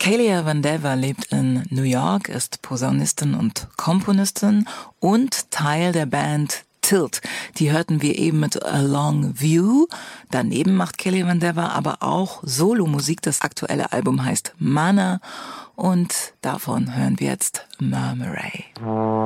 Kelia Van Dever lebt in New York, ist Posaunistin und Komponistin und Teil der Band Tilt. Die hörten wir eben mit A Long View. Daneben macht Kelia Van Dever aber auch Solomusik. Das aktuelle Album heißt Mana und davon hören wir jetzt Murmuray.